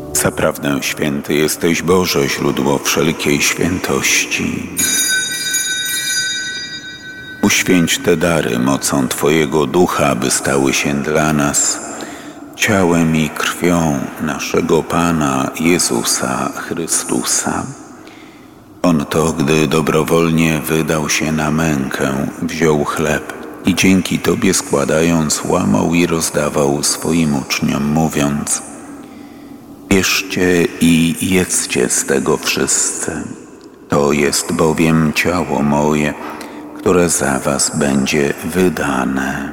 Zaprawdę święty jesteś, Boże, źródło wszelkiej świętości. Uświęć te dary mocą Twojego Ducha, aby stały się dla nas ciałem i krwią naszego Pana Jezusa Chrystusa. On to, gdy dobrowolnie wydał się na mękę, wziął chleb i dzięki Tobie składając, łamał i rozdawał swoim uczniom, mówiąc: bierzcie i jedzcie z tego wszyscy. To jest bowiem ciało moje, które za was będzie wydane.